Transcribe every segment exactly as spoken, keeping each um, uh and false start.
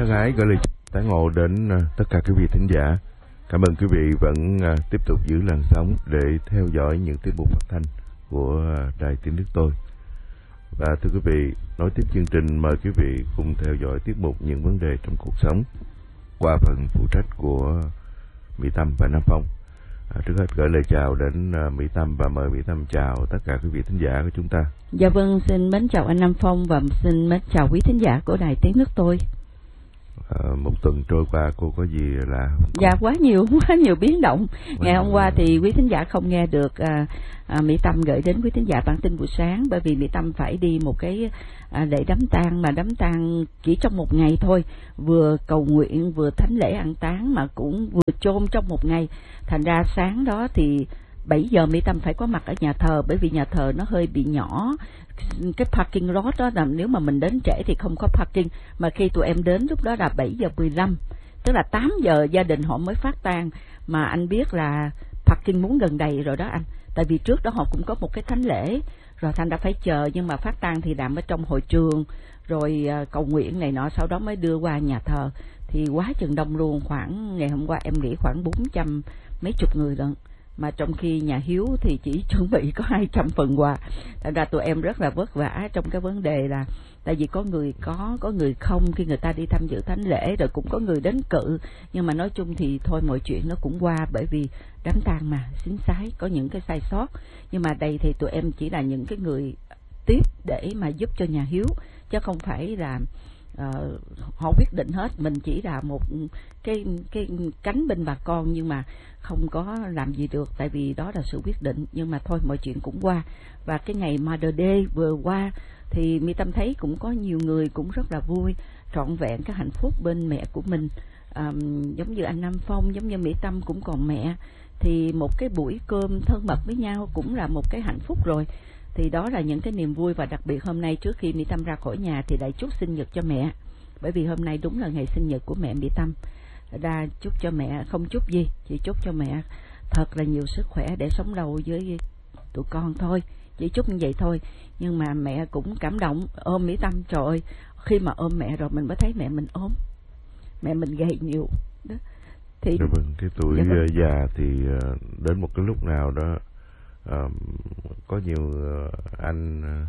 thân ái gửi lời tán ngộ đến tất cả quý vị thính giả. Cảm ơn quý vị vẫn tiếp tục giữ làn sóng để theo dõi những tiết mục phát thanh của Đài Tiếng Nước Tôi. Và thưa quý vị, nối tiếp chương trình, mời quý vị cùng theo dõi tiết mục những vấn đề trong cuộc sống qua phần phụ trách của Mỹ Tâm và Nam Phong. À, trước hết gửi lời chào đến uh, Mỹ Tâm và mời Mỹ Tâm chào tất cả quý vị thính giả của chúng ta. Dạ vâng, xin mến chào anh Nam Phong và xin mến chào quý thính giả của Đài Tiếng Nước Tôi. À, một tuần trôi qua cô có gì là không? Dạ quá nhiều, quá nhiều biến động. Quá Ngày hôm qua thì quý thính giả không nghe được à, à, Mỹ Tâm gửi đến quý thính giả bản tin buổi sáng, bởi vì Mỹ Tâm phải đi một cái à, lễ đám tang, mà đám tang chỉ trong một ngày thôi, vừa cầu nguyện vừa thánh lễ an táng mà cũng vừa chôn trong một ngày. Thành ra sáng đó thì bảy giờ Mỹ Tâm phải có mặt ở nhà thờ, bởi vì nhà thờ nó hơi bị nhỏ, cái parking lot đó là nếu mà mình đến trễ thì không có parking, mà khi tụi em đến lúc đó là bảy giờ mười lăm, tức là tám giờ gia đình họ mới phát tang, mà anh biết là parking muốn gần đầy rồi đó anh, tại vì trước đó họ cũng có một cái thánh lễ rồi, thành ra phải chờ, nhưng mà phát tang thì làm ở trong hội trường rồi cầu nguyện này nọ, sau đó mới đưa qua nhà thờ, thì quá chừng đông luôn. Khoảng ngày hôm qua em nghĩ khoảng bốn trăm mấy chục người lận, mà trong khi nhà hiếu thì chỉ chuẩn bị có hai trăm phần quà. Thành ra tụi em rất là vất vả trong cái vấn đề là tại vì có người có, có người không khi người ta đi tham dự thánh lễ, rồi cũng có người đến cự, nhưng mà nói chung thì thôi mọi chuyện nó cũng qua, bởi vì đám tang mà xính xái có những cái sai sót, nhưng mà đây thì tụi em chỉ là những cái người tiếp để mà giúp cho nhà hiếu, chứ không phải là Uh, họ quyết định hết, mình chỉ là một cái cái cánh bên bà con, nhưng mà không có làm gì được, tại vì đó là sự quyết định. Nhưng mà thôi mọi chuyện cũng qua. Và cái ngày Mother Day vừa qua thì Mỹ Tâm thấy cũng có nhiều người cũng rất là vui, trọn vẹn cái hạnh phúc bên mẹ của mình. Um, giống như anh Nam Phong, giống như Mỹ Tâm cũng còn mẹ, thì một cái buổi cơm thân mật với nhau cũng là một cái hạnh phúc rồi. Thì đó là những cái niềm vui. Và đặc biệt hôm nay trước khi Mỹ Tâm ra khỏi nhà thì lại chúc sinh nhật cho mẹ, bởi vì hôm nay đúng là ngày sinh nhật của mẹ Mỹ Tâm. Ra chúc cho mẹ, không chúc gì, chỉ chúc cho mẹ thật là nhiều sức khỏe để sống lâu với tụi con thôi, chỉ chúc như vậy thôi. Nhưng mà mẹ cũng cảm động, ôm Mỹ Tâm, trời ơi, khi mà ôm mẹ rồi mình mới thấy mẹ mình ốm, mẹ mình gầy nhiều đó. Thì dạ vâng, cái tuổi dạ vâng. già thì đến một cái lúc nào đó Uh, có nhiều uh, anh uh,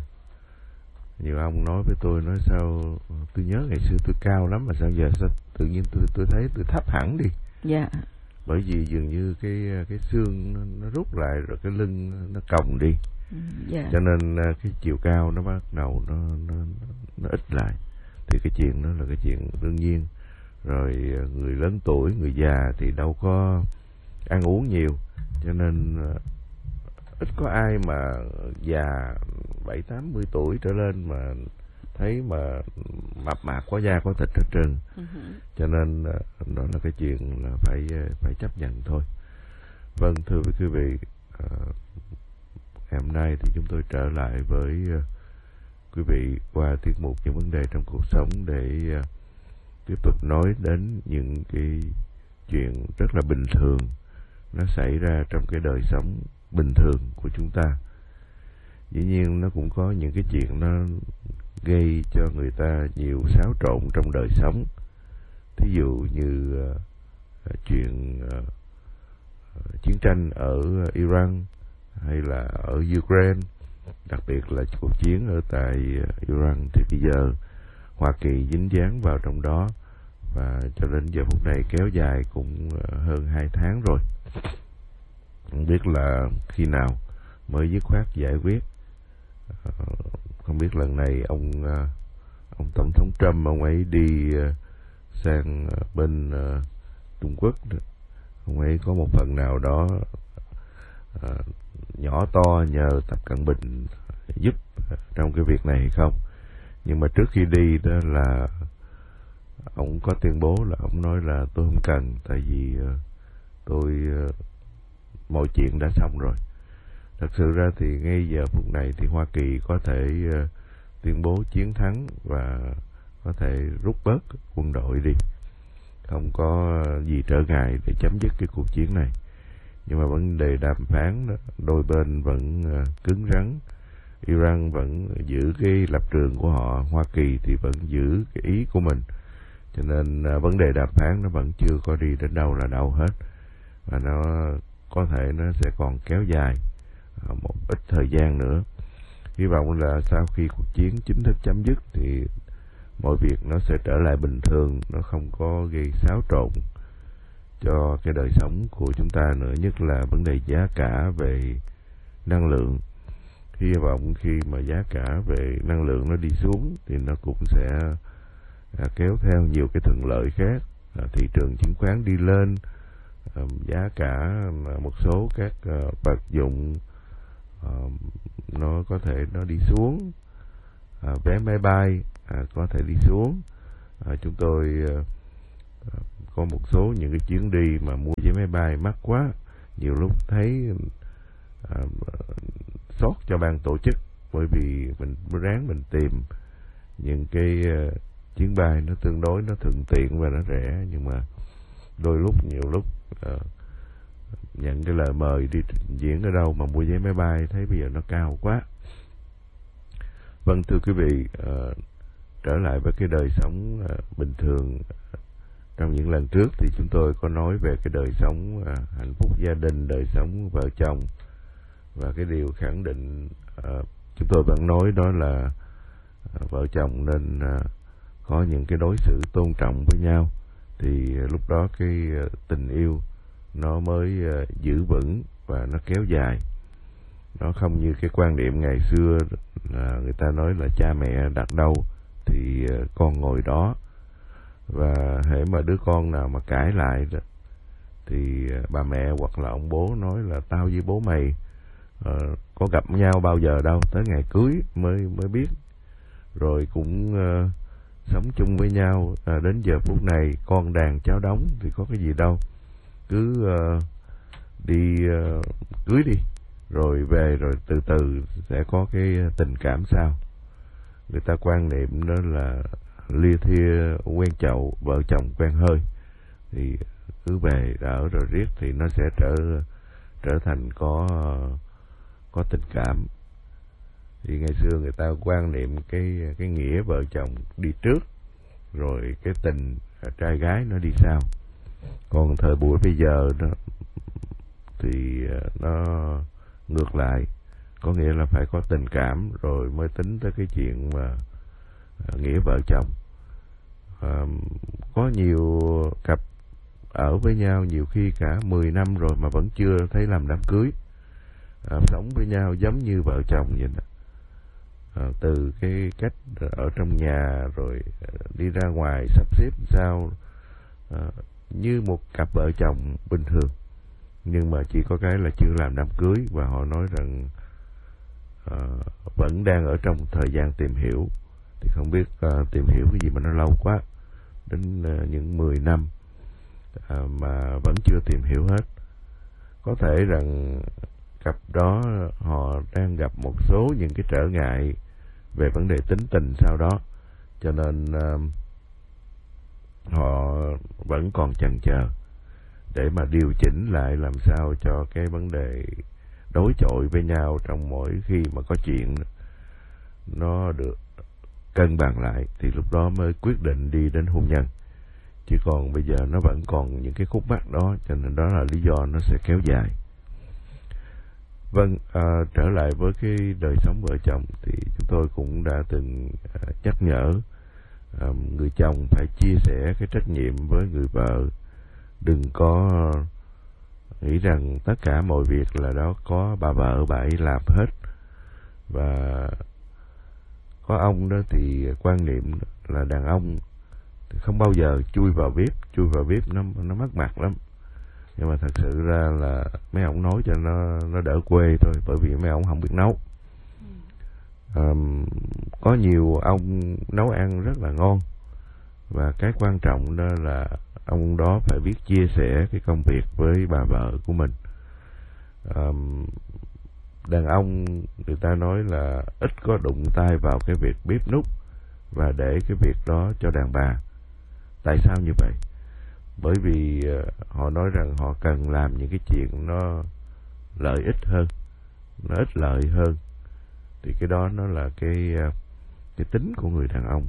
nhiều ông nói với tôi, nói sao tôi nhớ ngày xưa tôi cao lắm mà sao giờ sao tự nhiên tôi tôi thấy tôi thấp hẳn đi. Dạ. Bởi vì dường như cái cái xương nó, nó rút lại, rồi cái lưng nó còng đi. Dạ. Cho nên uh, cái chiều cao nó bắt đầu nó nó nó ít lại. Thì cái chuyện đó là cái chuyện đương nhiên. Rồi uh, người lớn tuổi, người già thì đâu có ăn uống nhiều, cho nên uh, ít có ai mà già bảy tám mươi tuổi trở lên mà thấy mà mập mạp có da có thịt hết trơn. Uh-huh. Cho nên đó là cái chuyện là phải phải chấp nhận thôi. Vâng, thưa với quý vị, uh, ngày hôm nay thì chúng tôi trở lại với uh, quý vị qua tiết mục những vấn đề trong cuộc sống để uh, tiếp tục nói đến những cái chuyện rất là bình thường nó xảy ra trong cái đời sống bình thường của chúng ta. Dĩ nhiên nó cũng có những cái chuyện nó gây cho người ta nhiều xáo trộn trong đời sống. Thí dụ như uh, chuyện uh, chiến tranh ở Iran hay là ở Ukraine, đặc biệt là cuộc chiến ở tại uh, Iran, thì bây giờ Hoa Kỳ dính dáng vào trong đó, và cho đến giờ phút này kéo dài cũng uh, hơn hai tháng rồi. Không biết là khi nào mới dứt khoát giải quyết. À, không biết lần này ông ông tổng thống Trump ông ấy đi uh, sang uh, bên uh, Trung Quốc, ông ấy có một phần nào đó uh, nhỏ to nhờ Tập Cận Bình giúp trong cái việc này hay không. Nhưng mà trước khi đi đó là ông có tuyên bố là ông nói là tôi không cần, tại vì uh, tôi uh, mọi chuyện đã xong rồi. Thật sự ra thì ngay giờ phút này thì Hoa Kỳ có thể uh, tuyên bố chiến thắng và có thể rút bớt quân đội đi, không có gì trở ngại để chấm dứt cái cuộc chiến này. Nhưng mà vấn đề đàm phán đó, đôi bên vẫn uh, cứng rắn. Iran vẫn giữ cái lập trường của họ, Hoa Kỳ thì vẫn giữ cái ý của mình. cho nên à, vấn đề đàm phán nó vẫn chưa có đi đến đâu là đâu hết, và nó có thể nó sẽ còn kéo dài à, một ít thời gian nữa. Hy vọng là sau khi cuộc chiến chính thức chấm dứt thì mọi việc nó sẽ trở lại bình thường, nó không có gây xáo trộn cho cái đời sống của chúng ta nữa, nhất là vấn đề giá cả về năng lượng. Hy vọng khi mà giá cả về năng lượng nó đi xuống thì nó cũng sẽ à, kéo theo nhiều cái thuận lợi khác, à, thị trường chứng khoán đi lên, à, giá cả một số các à, vật dụng à, nó có thể nó đi xuống, à, vé máy bay à, có thể đi xuống. À, chúng tôi à, có một số những cái chuyến đi mà mua vé máy bay mắc quá, nhiều lúc thấy à, sót cho ban tổ chức, bởi vì mình ráng mình tìm những cái uh, chuyến bay nó tương đối nó thuận tiện và nó rẻ, nhưng mà đôi lúc nhiều lúc uh, nhận cái lời mời đi trình diễn ở đâu mà mua vé máy bay thấy bây giờ nó cao quá. Vâng, thưa quý vị, uh, trở lại với cái đời sống uh, bình thường. Trong những lần trước thì chúng tôi có nói về cái đời sống uh, hạnh phúc gia đình, đời sống vợ chồng, và cái điều khẳng định uh, chúng tôi vẫn nói đó là uh, vợ chồng nên uh, có những cái đối xử tôn trọng với nhau, thì uh, lúc đó cái uh, tình yêu nó mới uh, giữ vững và nó kéo dài. Nó không như cái quan niệm ngày xưa là người ta nói là cha mẹ đặt đâu thì uh, con ngồi đó, và hễ mà đứa con nào mà cãi lại đó, thì uh, bà mẹ hoặc là ông bố nói là tao với bố mày Ờ, có gặp nhau bao giờ đâu, tới ngày cưới mới mới biết, rồi cũng uh, sống chung với nhau uh, đến giờ phút này con đàn cháu đống thì có cái gì đâu, cứ uh, đi uh, cưới đi rồi về rồi từ từ sẽ có cái tình cảm sau. Người ta quan niệm đó là lia thia quen chậu, vợ chồng quen hơi, thì cứ về ở rồi riết thì nó sẽ trở trở thành có uh, có tình cảm. Thì ngày xưa người ta quan niệm cái cái nghĩa vợ chồng đi trước, rồi cái tình trai gái nó đi sau. Còn thời buổi bây giờ đó thì nó ngược lại, có nghĩa là phải có tình cảm rồi mới tính tới cái chuyện mà nghĩa vợ chồng. À, có nhiều cặp ở với nhau nhiều khi cả mười năm rồi mà vẫn chưa thấy làm đám cưới. À, sống với nhau giống như vợ chồng vậy đó. À, từ cái cách ở trong nhà rồi đi ra ngoài sắp xếp sao à, như một cặp vợ chồng bình thường, nhưng mà chỉ có cái là chưa làm đám cưới, và họ nói rằng à, vẫn đang ở trong thời gian tìm hiểu. Thì không biết à, tìm hiểu cái gì mà nó lâu quá, đến à, những mười năm à, mà vẫn chưa tìm hiểu hết. Có thể rằng cặp đó họ đang gặp một số những cái trở ngại về vấn đề tính tình sau đó, cho nên uh, họ vẫn còn chần chờ để mà điều chỉnh lại làm sao cho cái vấn đề đối chọi với nhau trong mỗi khi mà có chuyện nó được cân bằng lại, thì lúc đó mới quyết định đi đến hôn nhân. Chứ còn bây giờ nó vẫn còn những cái khúc mắc đó, cho nên đó là lý do nó sẽ kéo dài. Vâng, à, trở lại với cái đời sống vợ chồng thì chúng tôi cũng đã từng à, nhắc nhở à, người chồng phải chia sẻ cái trách nhiệm với người vợ. Đừng có nghĩ rằng tất cả mọi việc là đó có bà vợ bà ấy làm hết. Và có ông đó thì quan niệm là đàn ông thì không bao giờ chui vào bếp, chui vào bếp nó nó mất mặt lắm. Nhưng mà thật sự ra là mấy ông nói cho nó nó đỡ quê thôi, bởi vì mấy ông không biết nấu. À, có nhiều ông nấu ăn rất là ngon, và cái quan trọng đó là ông đó phải biết chia sẻ cái công việc với bà vợ của mình. À, đàn ông người ta nói là ít có đụng tay vào cái việc bếp núc và để cái việc đó cho đàn bà. Tại sao như vậy? Bởi vì uh, họ nói rằng họ cần làm những cái chuyện nó lợi ích hơn, nó ích lợi hơn. Thì cái đó nó là cái uh, cái tính của người đàn ông.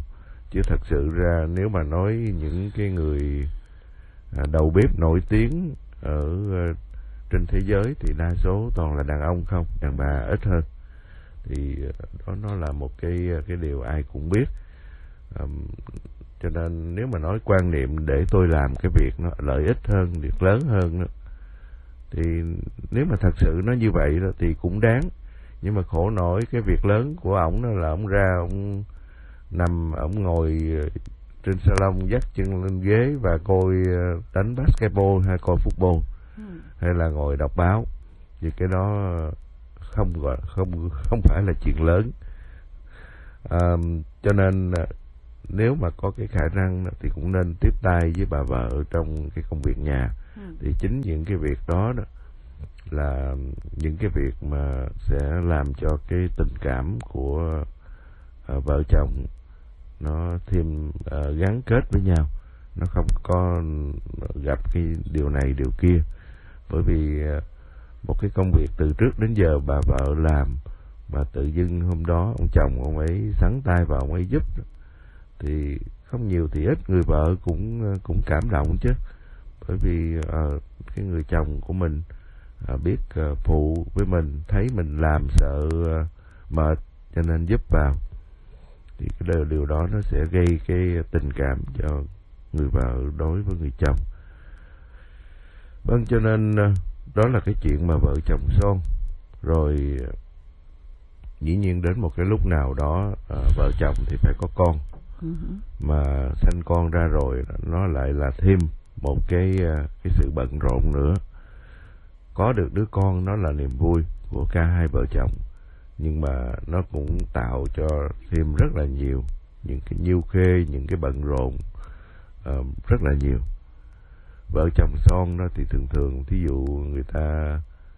chứ thật sự ra nếu mà nói những cái người à, đầu bếp nổi tiếng ở uh, trên thế giới thì đa số toàn là đàn ông không, đàn bà ít hơn. Thì đó nó là một cái cái điều ai cũng biết. Um, cho nên nếu mà nói quan niệm để tôi làm cái việc nó lợi ích hơn, việc lớn hơn đó, thì nếu mà thật sự nó như vậy đó thì cũng đáng. Nhưng mà khổ nổi cái việc lớn của ổng đó là ổng ra ổng nằm, ổng ngồi trên salon dắt chân lên ghế và coi đánh basketball hay coi football, ừ. hay là ngồi đọc báo. Vì cái đó không gọi không không phải là chuyện lớn. À, cho nên nếu mà có cái khả năng thì cũng nên tiếp tay với bà vợ trong cái công việc nhà. Ừ. Thì chính những cái việc đó đó là những cái việc mà sẽ làm cho cái tình cảm của uh, vợ chồng nó thêm uh, gắn kết với nhau, nó không có gặp cái điều này điều kia. Bởi vì uh, một cái công việc từ trước đến giờ bà vợ làm mà tự dưng hôm đó ông chồng ông ấy sắn tay vào ông ấy giúp, thì không nhiều thì ít người vợ cũng cũng cảm động chứ. Bởi vì uh, cái người chồng của mình uh, biết uh, phụ với mình, thấy mình làm sợ uh, mệt cho nên giúp vào, thì cái điều, điều đó nó sẽ gây cái tình cảm cho người vợ đối với người chồng. Vâng, cho nên uh, đó là cái chuyện mà vợ chồng son. Rồi uh, dĩ nhiên đến một cái lúc nào đó uh, vợ chồng thì phải có con. Uh-huh. Mà sanh con ra rồi nó lại là thêm một cái cái sự bận rộn nữa. Có được đứa con nó là niềm vui của cả hai vợ chồng, nhưng mà nó cũng tạo cho thêm rất là nhiều những cái nhiêu khê, những cái bận rộn uh, rất là nhiều. Vợ chồng son đó thì thường thường thí dụ người ta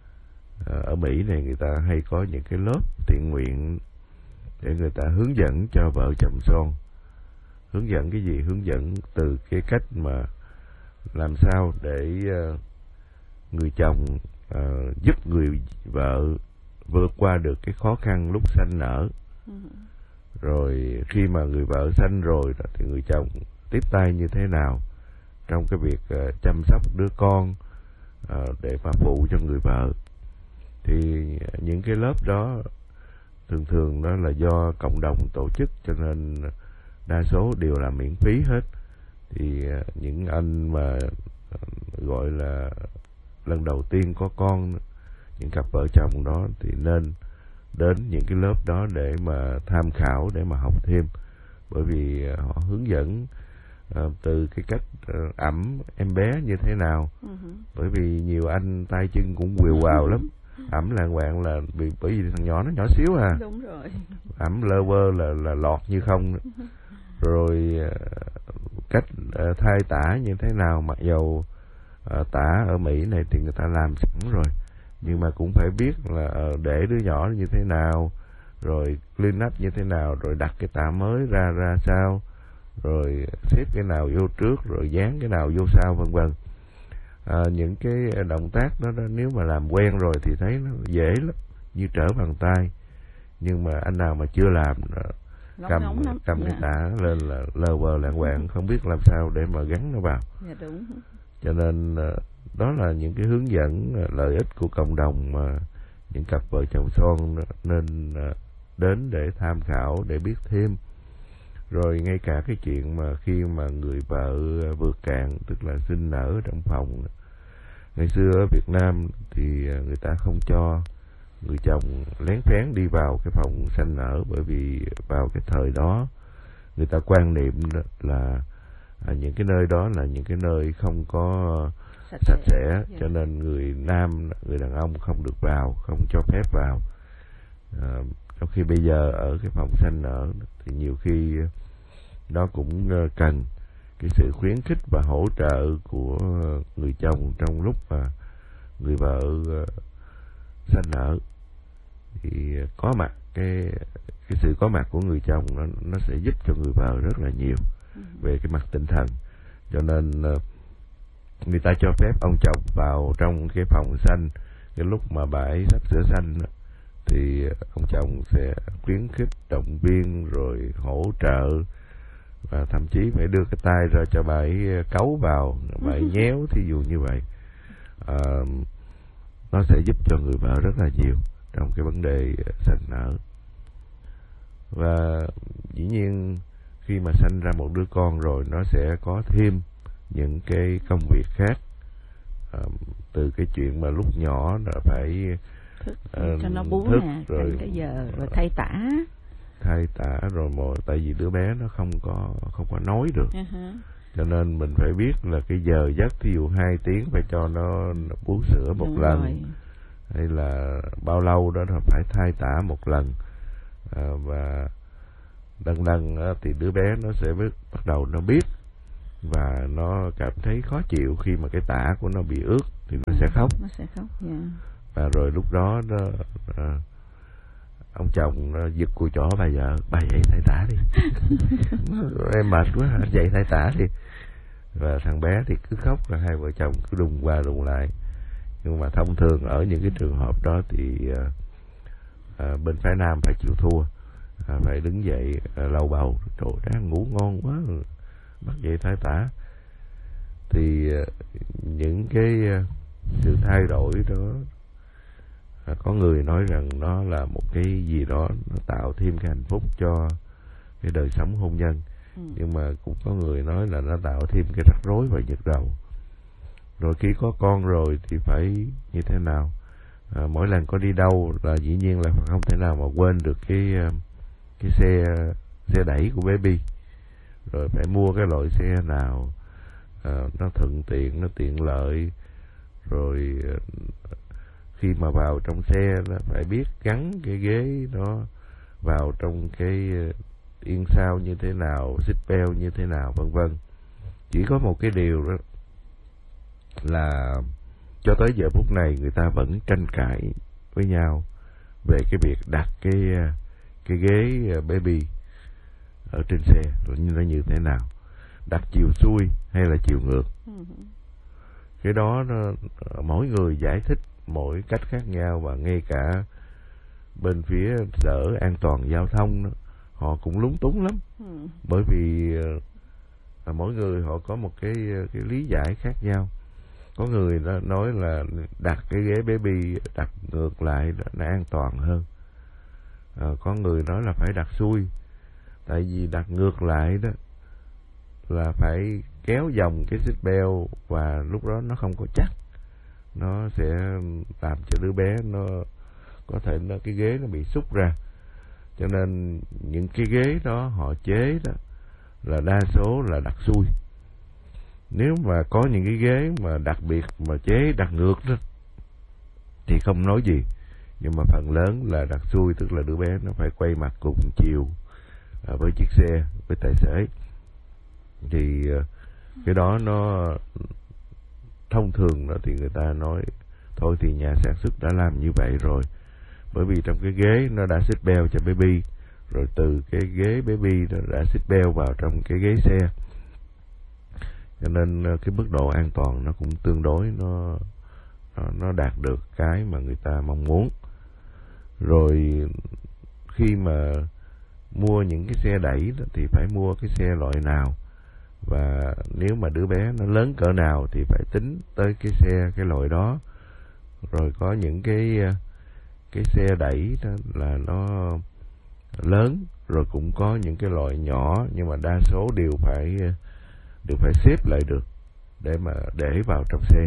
uh, ở Mỹ này người ta hay có những cái lớp thiện nguyện để người ta hướng dẫn cho vợ chồng son. Hướng dẫn cái gì? Hướng dẫn từ cái cách mà làm sao để uh, người chồng uh, giúp người vợ vượt qua được cái khó khăn lúc sanh nở. Ừ. Rồi khi mà người vợ sanh rồi thì người chồng tiếp tay như thế nào trong cái việc uh, chăm sóc đứa con uh, để mà phụ cho người vợ. Thì những cái lớp đó thường thường đó là do cộng đồng tổ chức, cho nên đa số đều là miễn phí hết. Thì những anh mà gọi là lần đầu tiên có con, những cặp vợ chồng đó thì nên đến những cái lớp đó để mà tham khảo, để mà học thêm. Bởi vì họ hướng dẫn uh, từ cái cách uh, ẵm em bé như thế nào. Uh-huh. Bởi vì nhiều anh tay chân cũng quìu quào lắm. Ẩm làng quạng là vì bởi vì thằng nhỏ nó nhỏ xíu à. Đúng rồi. Ẩm lơ vơ là là lọt như không. Rồi cách uh, thai tả như thế nào, mặc dầu uh, tả ở Mỹ này thì người ta làm sẵn rồi, nhưng mà cũng phải biết là uh, để đứa nhỏ như thế nào, rồi clean up như thế nào, rồi đặt cái tả mới ra ra sao, rồi xếp cái nào vô trước, rồi dán cái nào vô sau, vân vân. À, những cái động tác đó, đó nếu mà làm quen rồi thì thấy nó dễ lắm, như trở bàn tay. Nhưng mà anh nào mà chưa làm cầm cầm cái tả lên là lờ vờ lạng quạng, không biết làm sao để mà gắn nó vào. Dạ, đúng. Cho nên đó là những cái hướng dẫn lợi ích của cộng đồng mà những cặp vợ chồng son nên đến để tham khảo, để biết thêm. Rồi ngay cả cái chuyện mà khi mà người vợ vượt cạn, tức là sinh nở trong phòng. Ngày xưa ở Việt Nam thì người ta không cho người chồng lén phén đi vào cái phòng sanh nở, bởi vì vào cái thời đó người ta quan niệm là à, những cái nơi đó là những cái nơi không có sạch, sạch sẽ, yeah. Cho nên người nam, người đàn ông không được vào, không cho phép vào. À, trong khi bây giờ ở cái phòng sanh nở thì nhiều khi đó cũng cần cái sự khuyến khích và hỗ trợ của người chồng trong lúc mà người vợ sanh nở. Thì có mặt cái cái sự có mặt của người chồng nó nó sẽ giúp cho người vợ rất là nhiều về cái mặt tinh thần. Cho nên người ta cho phép ông chồng vào trong cái phòng sanh cái lúc mà bà ấy sắp sửa sanh, thì ông chồng sẽ khuyến khích, động viên, rồi hỗ trợ, và thậm chí phải đưa cái tay ra cho bà ấy cấu vào, bà ấy nhéo, thí dụ như vậy. À, nó sẽ giúp cho người vợ rất là nhiều trong cái vấn đề sanh nở. Và dĩ nhiên khi mà sanh ra một đứa con rồi, nó sẽ có thêm những cái công việc khác, à, từ cái chuyện mà lúc nhỏ là phải thức uh, cho nó bú thức, nè, rồi cái giờ rồi thay tã thay tả rồi một, tại vì đứa bé nó không có không có nói được, uh-huh. cho nên mình phải biết là cái giờ giấc, thí dụ hai tiếng phải cho nó, nó bú sữa một Đúng lần rồi. hay là bao lâu đó là phải thay tả một lần, à, và dần dần thì đứa bé nó sẽ biết, bắt đầu nó biết và nó cảm thấy khó chịu khi mà cái tả của nó bị ướt thì nó à, sẽ khóc, nó sẽ khóc, yeah. Và rồi lúc đó nó, à, ông chồng nó giật cùi chỏ bà vợ, bà dậy thay tả đi. Em mệt quá, anh dậy thay tả đi. Và thằng bé thì cứ khóc, và hai vợ chồng cứ đùng qua đùng lại. Nhưng mà thông thường ở những cái trường hợp đó thì à, à, bên phái nam phải chịu thua, à, phải đứng dậy à, lau bầu. Trời, đang ngủ ngon quá, bắt dậy thay tả. Thì à, những cái à, sự thay đổi đó, à, có người nói rằng nó là một cái gì đó nó tạo thêm cái hạnh phúc cho cái đời sống hôn nhân, ừ. Nhưng mà cũng có người nói là nó tạo thêm cái rắc rối và nhức đầu. Rồi khi có con rồi thì phải như thế nào? À, mỗi lần có đi đâu là dĩ nhiên là không thể nào mà quên được cái cái xe xe đẩy của baby. Rồi phải mua cái loại xe nào à, nó thuận tiện, nó tiện lợi. Rồi khi mà vào trong xe là phải biết gắn cái ghế nó vào trong cái yên sau như thế nào, xích beo như thế nào, vân vân. Chỉ có một cái điều đó là cho tới giờ phút này người ta vẫn tranh cãi với nhau về cái việc đặt cái cái ghế baby ở trên xe nó như thế nào, đặt chiều xuôi hay là chiều ngược. Cái đó nó, mỗi người giải thích mỗi cách khác nhau, và ngay cả bên phía sở an toàn giao thông đó, họ cũng lúng túng lắm, ừ. Bởi vì à, mỗi người họ có một cái cái lý giải khác nhau. Có người nó nói là đặt cái ghế baby đặt ngược lại nó an toàn hơn, à, có người nói là phải đặt xuôi, tại vì đặt ngược lại đó là phải kéo vòng cái xích beo và lúc đó nó không có chắc, nó sẽ làm cho đứa bé nó có thể nó cái ghế nó bị xúc ra. Cho nên những cái ghế đó họ chế đó là đa số là đặt xuôi. Nếu mà có những cái ghế mà đặc biệt mà chế đặt ngược đó thì không nói gì, nhưng mà phần lớn là đặt xuôi, tức là đứa bé nó phải quay mặt cùng chiều à, với chiếc xe, với tài xế. Thì cái đó nó thông thường đó thì người ta nói thôi thì nhà sản xuất đã làm như vậy rồi, bởi vì trong cái ghế nó đã xích beo cho baby, rồi từ cái ghế baby nó đã xích beo vào trong cái ghế xe, cho nên cái mức độ an toàn nó cũng tương đối nó nó đạt được cái mà người ta mong muốn. Rồi khi mà mua những cái xe đẩy đó, thì phải mua cái xe loại nào, và nếu mà đứa bé nó lớn cỡ nào thì phải tính tới cái xe cái loại đó. Rồi có những cái cái xe đẩy đó là nó lớn, rồi cũng có những cái loại nhỏ, nhưng mà đa số đều phải đều phải xếp lại được để mà để vào trong xe.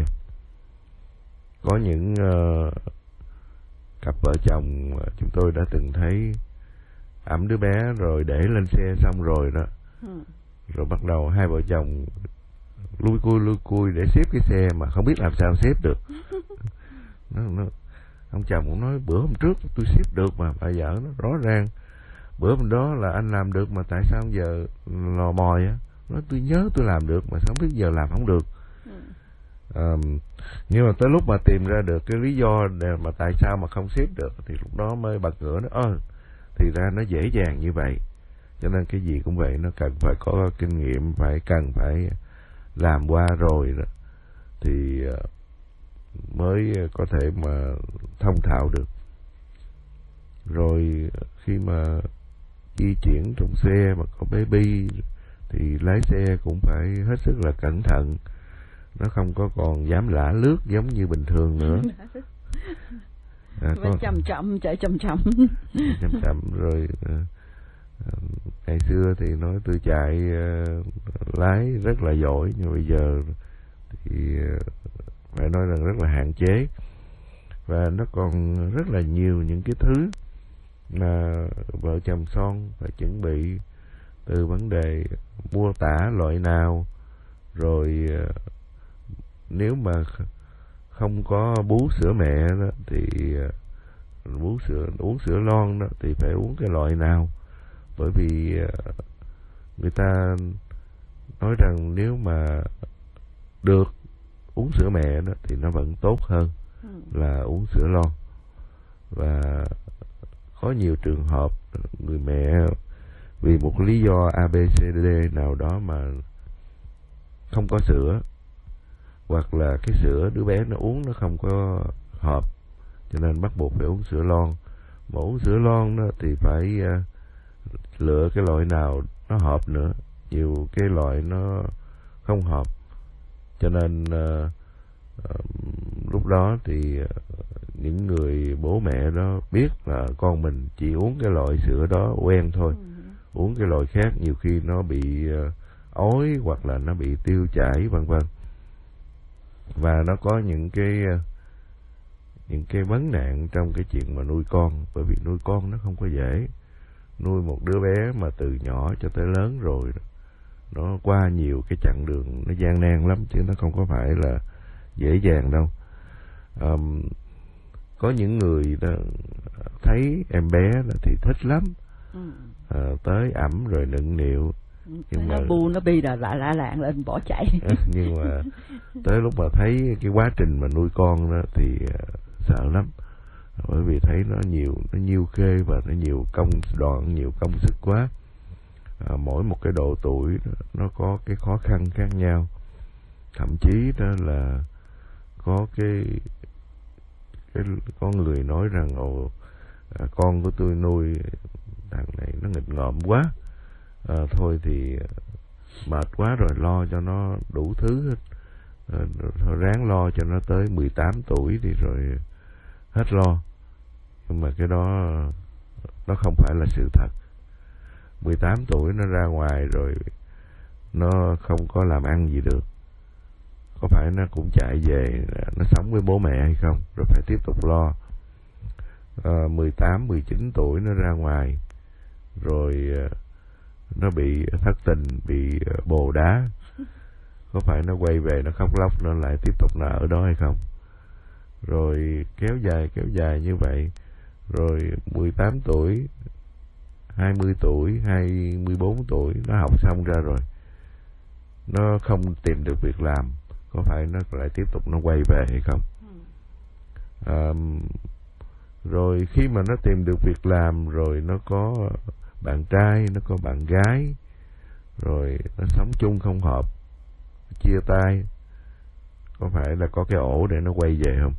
Có những uh, cặp vợ chồng chúng tôi đã từng thấy ẵm đứa bé rồi để lên xe xong rồi đó, ừ. Rồi bắt đầu hai vợ chồng lui cui lui cui để xếp cái xe mà không biết làm sao xếp được. nó, nó, ông chồng cũng nói bữa hôm trước tôi xếp được mà, bà vợ nó rõ ràng bữa hôm đó là anh làm được mà tại sao giờ lò mòi á. Nói tôi nhớ tôi làm được mà không biết giờ làm không được. ừ. à, Nhưng mà tới lúc mà tìm ra được cái lý do để mà tại sao mà không xếp được thì lúc đó mới bật ngửa nó ơ thì ra nó dễ dàng như vậy. Cho nên cái gì cũng vậy, nó cần phải có kinh nghiệm, phải cần phải làm qua rồi đó, thì mới có thể mà thông thạo được. Rồi khi mà di chuyển trong xe mà có baby thì lái xe cũng phải hết sức là cẩn thận, nó không có còn dám lả lướt giống như bình thường nữa. À, có... chậm chậm chạy chậm chậm chậm chậm rồi. À, ngày xưa thì nói tôi chạy uh, lái rất là giỏi, nhưng bây giờ thì uh, phải nói rằng rất là hạn chế, và nó còn rất là nhiều những cái thứ mà vợ chồng son phải chuẩn bị, từ vấn đề mua tả loại nào, rồi uh, nếu mà không có bú sữa mẹ đó, thì uh, bú sữa uống sữa lon đó thì phải uống cái loại nào, bởi vì uh, người ta nói rằng nếu mà được uống sữa mẹ đó thì nó vẫn tốt hơn ừ. là uống sữa lon. Và có nhiều trường hợp người mẹ vì một lý do A B C D nào đó mà không có sữa, hoặc là cái sữa đứa bé nó uống nó không có hợp, cho nên bắt buộc phải uống sữa lon. Mà uống sữa lon đó thì phải uh, lựa cái loại nào nó hợp nữa, nhiều cái loại nó không hợp, cho nên uh, uh, lúc đó thì uh, những người bố mẹ đó biết là con mình chỉ uống cái loại sữa đó quen thôi, ừ. uống cái loại khác nhiều khi nó bị uh, ói hoặc là nó bị tiêu chảy vân vân, và nó có những cái uh, những cái vấn nạn trong cái chuyện mà nuôi con, bởi vì nuôi con nó không có dễ. Nuôi một đứa bé mà từ nhỏ cho tới lớn rồi, nó qua nhiều cái chặng đường nó gian nan lắm, chứ nó không có phải là dễ dàng đâu. Um, có những người đó, thấy em bé đó thì thích lắm, ừ. à, tới ẵm rồi nựng nịu, nhưng nó mà bu nó bi là lạ lạ lạng lên bỏ chạy. Nhưng mà tới lúc mà thấy cái quá trình mà nuôi con đó thì uh, sợ lắm, bởi vì thấy nó nhiều, nó nhiêu khê và nó nhiều công đoạn, nhiều công sức quá. À, mỗi một cái độ tuổi đó, nó có cái khó khăn khác nhau, thậm chí đó là có cái, cái có người nói rằng ồ à, con của tôi nuôi thằng này nó nghịch ngợm quá, à, thôi thì mệt quá rồi, lo cho nó đủ thứ hết, à, thôi ráng lo cho nó tới mười tám tuổi thì rồi hết lo. Nhưng mà cái đó nó không phải là sự thật. Mười tám tuổi nó ra ngoài rồi nó không có làm ăn gì được, có phải nó cũng chạy về nó sống với bố mẹ hay không, rồi phải tiếp tục lo. à, mười tám, mười chín tuổi nó ra ngoài rồi nó bị thất tình, bị bồ đá, có phải nó quay về nó khóc lóc nó lại tiếp tục nó ở đó hay không? Rồi kéo dài kéo dài như vậy, rồi mười tám tuổi, hai mươi tuổi, hai mươi bốn tuổi nó học xong ra rồi, nó không tìm được việc làm, có phải nó lại tiếp tục nó quay về hay không? À, rồi khi mà nó tìm được việc làm rồi, nó có bạn trai, nó có bạn gái, rồi nó sống chung không hợp, chia tay, có phải là có cái ổ để nó quay về không?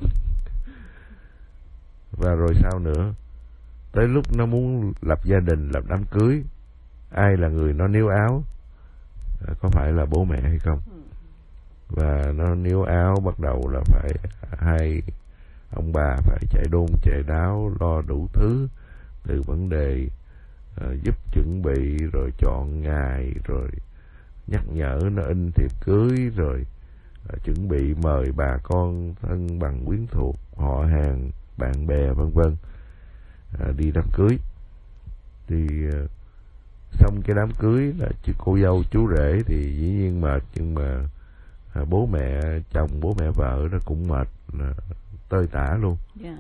Và rồi sao nữa? Tới lúc nó muốn lập gia đình, lập đám cưới, ai là người nó níu áo? À, có phải là bố mẹ hay không? Và nó níu áo bắt đầu là phải hai ông bà phải chạy đôn chạy đáo, lo đủ thứ, từ vấn đề uh, giúp chuẩn bị, rồi chọn ngày, rồi nhắc nhở nó in thiệp cưới, rồi uh, chuẩn bị mời bà con thân bằng quyến thuộc, họ hàng, bạn bè vân vân uh, đi đám cưới. Thì uh, xong cái đám cưới là cô dâu chú rể thì dĩ nhiên mệt, nhưng mà uh, bố mẹ chồng, bố mẹ vợ nó cũng mệt uh, tơi tả luôn. Yeah.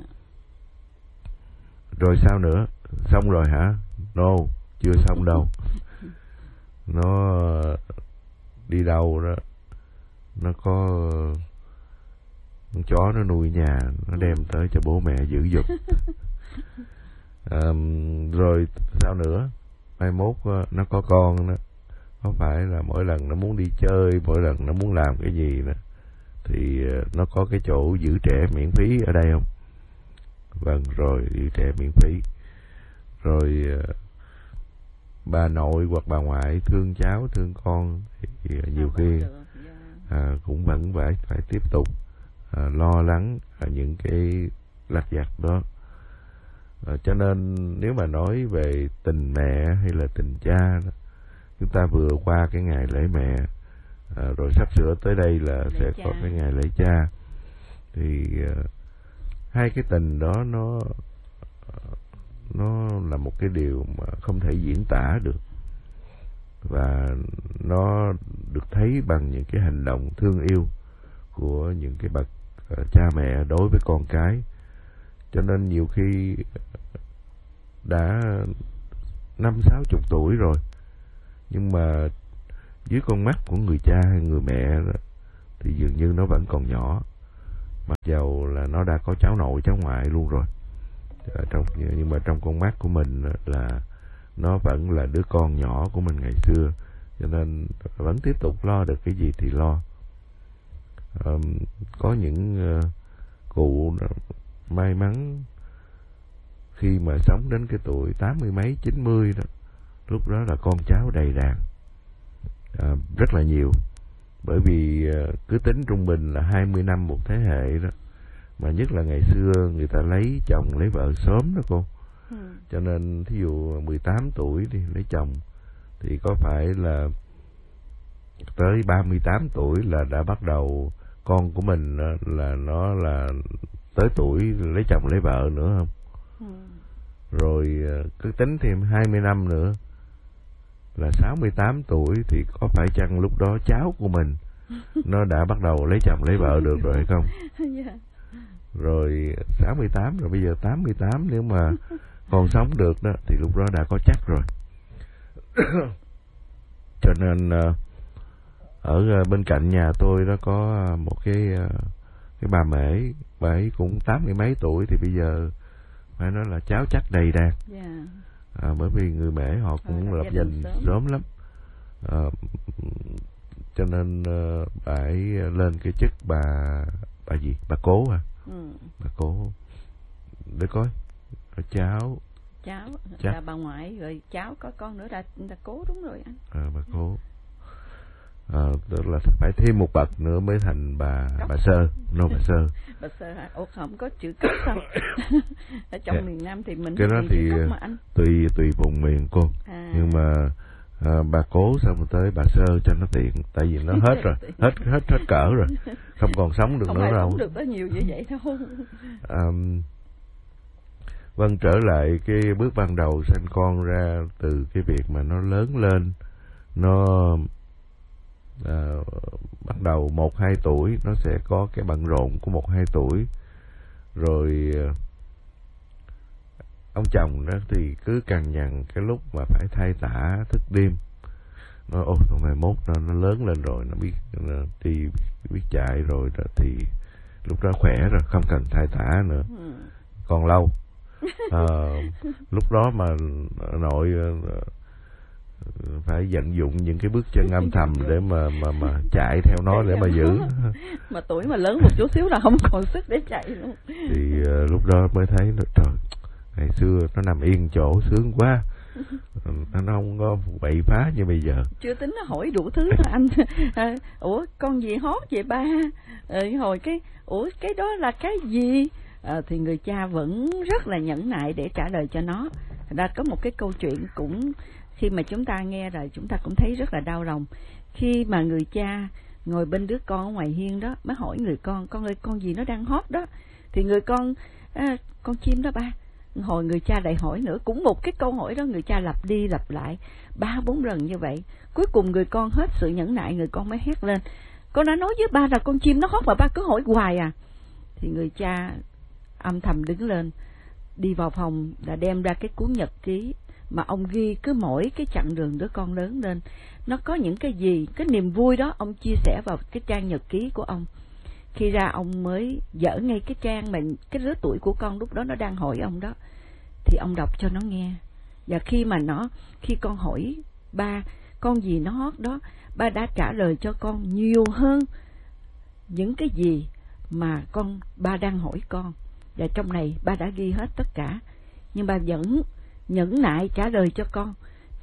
Rồi sao nữa? Xong rồi hả? No, chưa xong đâu. Nó đi đâu đó, nó có con chó nó nuôi nhà, nó đem tới cho bố mẹ giữ giùm. um, Rồi sao nữa? Mai mốt nó có con đó, có phải là mỗi lần nó muốn đi chơi, mỗi lần nó muốn làm cái gì đó thì nó có cái chỗ giữ trẻ miễn phí ở đây không? Vâng, rồi giữ trẻ miễn phí. Rồi bà nội hoặc bà ngoại thương cháu thương con thì nhiều khi à, cũng vẫn phải phải tiếp tục à, lo lắng à, những cái lặt vặt đó. À, cho nên nếu mà nói về tình mẹ hay là tình cha đó, chúng ta vừa qua cái ngày lễ mẹ à, rồi sắp sửa tới đây là lễ sẽ cha. Có cái ngày lễ cha thì à, hai cái tình đó nó nó là một cái điều mà không thể diễn tả được, và nó được thấy bằng những cái hành động thương yêu của những cái bậc uh, cha mẹ đối với con cái. Cho nên nhiều khi đã năm sáu chục tuổi rồi, nhưng mà dưới con mắt của người cha hay người mẹ đó, thì dường như nó vẫn còn nhỏ, mặc dầu là nó đã có cháu nội cháu ngoại luôn rồi. Trong, nhưng mà trong con mắt của mình là nó vẫn là đứa con nhỏ của mình ngày xưa, cho nên vẫn tiếp tục lo được cái gì thì lo. Um, có những uh, cụ may mắn khi mà sống đến cái tuổi tám mươi mấy chín mươi đó, lúc đó là con cháu đầy đàn, uh, rất là nhiều, bởi vì uh, cứ tính trung bình là hai mươi năm một thế hệ đó. Mà nhất là ngày xưa người ta lấy chồng lấy vợ sớm đó cô. Ừ. Cho nên thí dụ mười tám tuổi đi lấy chồng thì có phải là tới ba mươi tám tuổi là đã bắt đầu con của mình là nó là tới tuổi lấy chồng lấy vợ nữa không? Ừ. Rồi cứ tính thêm hai mươi năm nữa là sáu mươi tám tuổi thì có phải chăng lúc đó cháu của mình nó đã bắt đầu lấy chồng lấy vợ được rồi hay không? Yeah. Rồi sáu mươi tám rồi bây giờ tám mươi tám, nếu mà còn sống được đó thì lúc đó đã có chắc rồi. Cho nên ở bên cạnh nhà tôi đó có một cái cái bà mễ, bà ấy cũng tám mươi mấy tuổi thì bây giờ phải nói là cháu chắc đầy đàn. Yeah. À, bởi vì người mễ họ cũng lập gia đình sớm. sớm lắm. À, cho nên bà ấy lên cái chức bà bà gì bà cố à. Ừ. Bà cố để coi rồi cháu cháu chắc. Là bà ngoại rồi cháu có con nữa là, là cố đúng rồi anh. À, bà cố à, tức là phải thêm một bậc nữa mới thành bà Cốc. bà sơ no bà sơ. Bà sơ hả? Ủa không có chữ cốc sao? Ở trong yeah. miền Nam thì mình cái đó thì mà anh. tùy tùy vùng miền cô. À. Nhưng mà à, bà cố xong rồi tới bà sơ cho nó tiện, tại vì nó hết rồi, hết hết hết cỡ rồi, không còn sống được không nữa đâu. Không được có nhiều như vậy đâu. À, vâng, trở lại cái bước ban đầu sinh con ra, từ cái việc mà nó lớn lên, nó à, bắt đầu một hai tuổi nó sẽ có cái bận rộn của một hai tuổi, rồi ông chồng đó thì cứ cằn nhằn cái lúc mà phải thay tã thức đêm, nói ôi thằng này mốt nó, nó lớn lên rồi, nó biết nó đi biết chạy rồi đó, thì lúc đó khỏe rồi không cần thay tã nữa. Ừ. Còn lâu à, lúc đó mà nội phải vận dụng những cái bước chân âm thầm để mà mà mà chạy theo nó để mà giữ. Mà tuổi mà lớn một chút xíu là không còn sức để chạy luôn. Thì uh, lúc đó mới thấy nó trời, ngày xưa nó nằm yên chỗ sướng quá, nó không có bậy phá như bây giờ. Chưa tính nó hỏi đủ thứ đó anh. À, ủa con gì hót vậy ba? À, hồi cái ủa cái đó là cái gì? À, thì người cha vẫn rất là nhẫn nại để trả lời cho nó. Đã có một cái câu chuyện cũng khi mà chúng ta nghe rồi chúng ta cũng thấy rất là đau lòng. Khi mà người cha ngồi bên đứa con ở ngoài hiên đó mới hỏi người con, con ơi con gì nó đang hót đó? Thì người con, à, con chim đó ba. Hồi người cha lại hỏi nữa, cũng một cái câu hỏi đó người cha lặp đi lặp lại ba bốn lần như vậy. Cuối cùng người con hết sự nhẫn nại, người con mới hét lên, con đã nói với ba là con chim nó hót mà ba cứ hỏi hoài à. Thì người cha âm thầm đứng lên, đi vào phòng đã đem ra cái cuốn nhật ký mà ông ghi cứ mỗi cái chặng đường đứa con lớn lên nó có những cái gì, cái niềm vui đó ông chia sẻ vào cái trang nhật ký của ông. Khi ra ông mới dở ngay cái trang mà cái lứa tuổi của con lúc đó nó đang hỏi ông đó, thì ông đọc cho nó nghe. Và khi mà nó khi con hỏi ba con gì nó hót đó, ba đã trả lời cho con nhiều hơn những cái gì mà con ba đang hỏi con. Và trong này ba đã ghi hết tất cả, nhưng ba vẫn nhẫn nại trả lời cho con.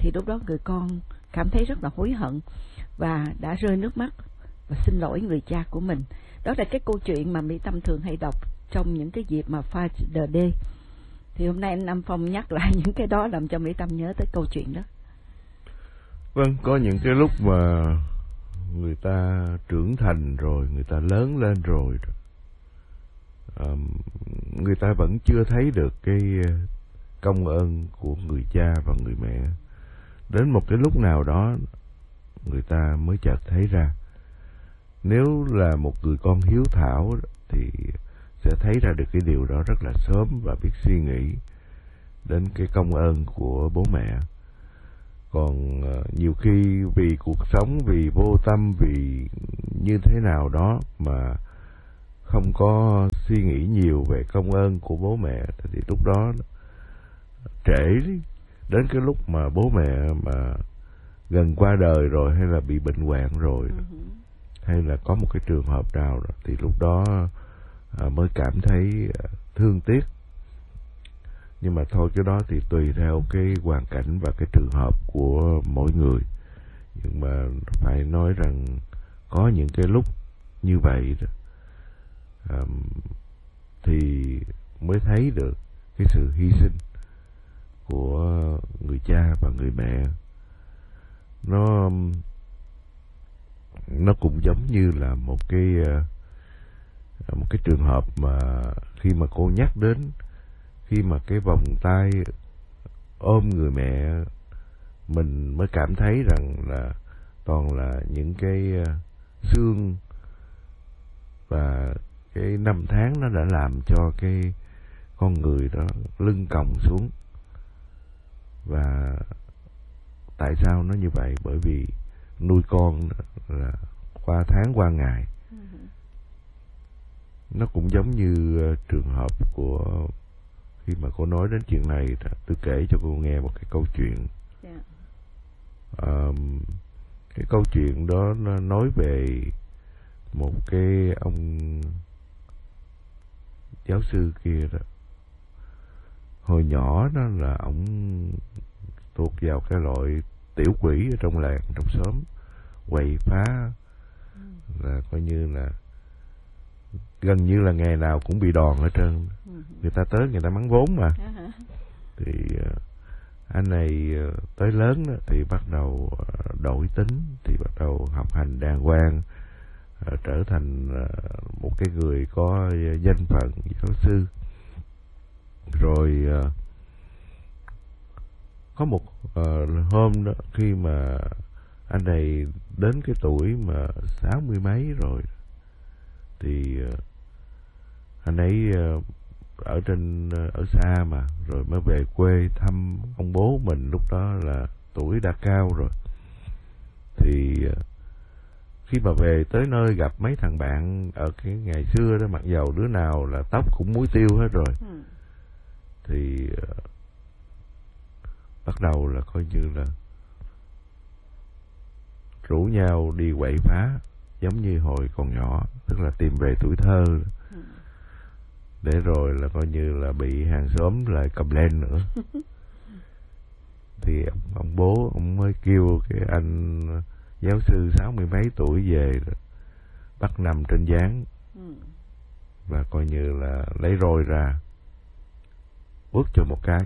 thì lúc đó người con cảm thấy rất là hối hận và đã rơi nước mắt và xin lỗi người cha của mình. Đó là cái câu chuyện mà Mỹ Tâm thường hay đọc trong những cái dịp mà Father's Day. Thì hôm nay anh Nam Phong nhắc lại những cái đó làm cho Mỹ Tâm nhớ tới câu chuyện đó. Vâng, có những cái lúc mà người ta trưởng thành rồi, người ta lớn lên rồi, um, người ta vẫn chưa thấy được cái công ơn của người cha và người mẹ. Đến một cái lúc nào đó người ta mới chợt thấy ra. Nếu là một người con hiếu thảo thì sẽ thấy ra được cái điều đó rất là sớm và biết suy nghĩ đến cái công ơn của bố mẹ. Còn uh, nhiều khi vì cuộc sống, vì vô tâm, vì như thế nào đó mà không có suy nghĩ nhiều về công ơn của bố mẹ thì lúc đó trễ đến cái lúc mà bố mẹ mà gần qua đời rồi, hay là bị bệnh hoạn rồi, uh-huh. hay là có một cái trường hợp nào rồi, thì lúc đó à, mới cảm thấy à, thương tiếc. Nhưng mà thôi, cái đó thì tùy theo cái hoàn cảnh và cái trường hợp của mỗi người. Nhưng mà phải nói rằng có những cái lúc như vậy đó, à, thì mới thấy được cái sự hy sinh của người cha và người mẹ. Nó nó cũng giống như là một cái một cái trường hợp mà khi mà cô nhắc đến, khi mà cái vòng tay ôm người mẹ, mình mới cảm thấy rằng là toàn là những cái xương và cái năm tháng nó đã làm cho cái con người đó lưng còng xuống. Và tại sao nó như vậy? Bởi vì nuôi con là qua tháng qua ngày. Uh-huh. Nó cũng giống như trường hợp của khi mà cô nói đến chuyện này, tôi kể cho cô nghe một cái câu chuyện. Yeah. Um, cái câu chuyện đó nó nói về một cái ông giáo sư kia đó. Hồi nhỏ đó là ông thuộc vào cái loại tiểu quỷ ở trong làng, trong xóm, quậy phá, là coi như là gần như là ngày nào cũng bị đòn ở trơn. Người ta tới người ta mắng vốn mà. Thì anh này tới lớn đó, thì bắt đầu đổi tính, thì bắt đầu học hành đàng hoàng, trở thành một cái người có danh phận giáo sư. Rồi có một uh, hôm đó, khi mà anh này đến cái tuổi mà sáu mươi mấy rồi, thì uh, anh ấy uh, ở trên uh, ở xa mà, rồi mới về quê thăm ông bố mình. Lúc đó là tuổi đã cao rồi. Thì uh, khi mà về tới nơi gặp mấy thằng bạn ở cái ngày xưa đó, mặc dầu đứa nào là tóc cũng muối tiêu hết rồi, ừ. thì uh, bắt đầu là coi như là rủ nhau đi quậy phá, giống như hồi còn nhỏ, tức là tìm về tuổi thơ, ừ. để rồi là coi như là bị hàng xóm lại cầm lên nữa. Thì ông, ông bố ông mới kêu cái anh giáo sư sáu mươi mấy tuổi về, bắt nằm trên gián, ừ. và coi như là lấy roi ra quất cho một cái.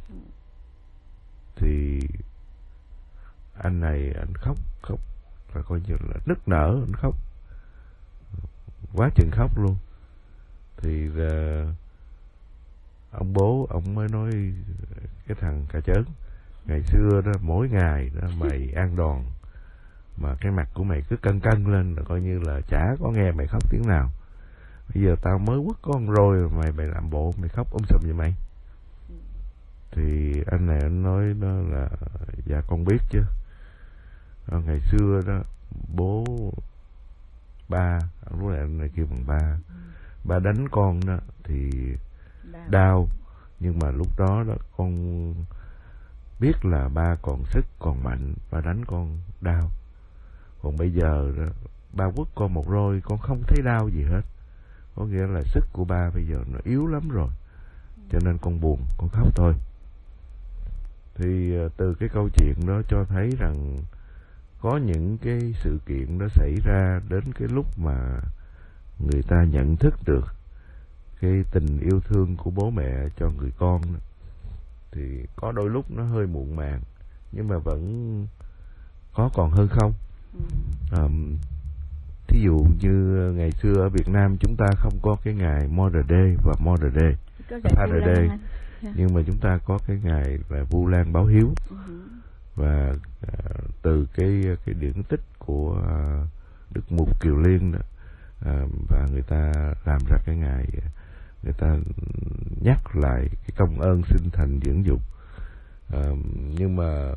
Thì anh này anh khóc khóc và coi như là nức nở, anh khóc quá chừng khóc luôn. Thì uh, ông bố ông mới nói cái thằng cà chớn, ngày xưa đó mỗi ngày đó mày ăn đòn mà cái mặt của mày cứ cân cân lên, là coi như là chả có nghe mày khóc tiếng nào. Bây giờ tao mới quất con rồi mày mày làm bộ mày khóc ôm sùm vậy mày. Thì anh này anh nói đó là dạ con biết chứ. À, ngày xưa đó bố ba, lúc này anh này kêu bằng ba, ừ. ba đánh con đó thì đau. đau nhưng mà lúc đó đó con biết là ba còn sức còn mạnh, ba đánh con đau. Còn bây giờ đó, ba quất con một roi con không thấy đau gì hết, có nghĩa là sức của ba bây giờ nó yếu lắm rồi, cho nên con buồn con khóc thôi. Thì từ cái câu chuyện đó cho thấy rằng có những cái sự kiện nó xảy ra đến cái lúc mà người ta nhận thức được cái tình yêu thương của bố mẹ cho người con đó, thì có đôi lúc nó hơi muộn màng, nhưng mà vẫn có còn hơn không. à, Thí dụ như ngày xưa ở Việt Nam chúng ta không có cái ngày Mother Day và Mother Day, Father Day, nhưng mà chúng ta có cái ngày là Vu Lan báo hiếu. Uh-huh. Và uh, từ cái cái điển tích của uh, Đức Mục Kiều Liên đó, uh, và người ta làm ra cái ngày, người ta nhắc lại cái công ơn sinh thành dưỡng dục. Uh, nhưng mà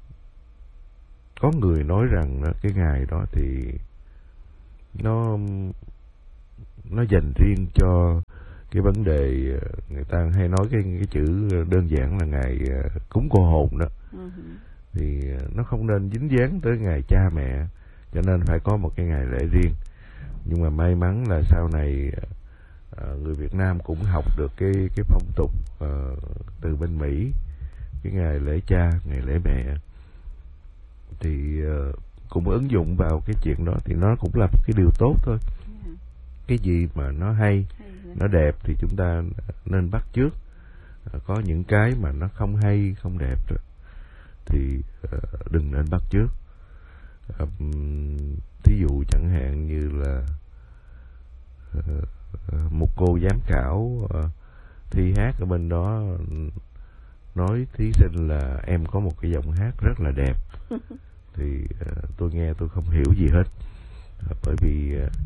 có người nói rằng đó, cái ngày đó thì nó nó dành riêng cho cái vấn đề, người ta hay nói cái cái chữ đơn giản là ngày cúng cô hồn đó. Uh-huh. Thì nó không nên dính dáng tới ngày cha mẹ, cho nên phải có một cái ngày lễ riêng. Nhưng mà may mắn là sau này người Việt Nam cũng học được cái cái phong tục uh, từ bên Mỹ, cái ngày lễ cha, ngày lễ mẹ, thì uh, cũng ứng dụng vào cái chuyện đó, thì nó cũng là một cái điều tốt thôi. Yeah. Cái gì mà nó hay, hay nó đẹp thì chúng ta nên bắt chước. Uh, có những cái mà nó không hay, không đẹp rồi thì uh, đừng nên bắt chước. Uh, thí dụ chẳng hạn như là uh, uh, một cô giám khảo uh, thi hát ở bên đó nói thí sinh là em có một cái giọng hát rất là đẹp. Thì uh, tôi nghe tôi không hiểu gì hết, uh, bởi vì uh,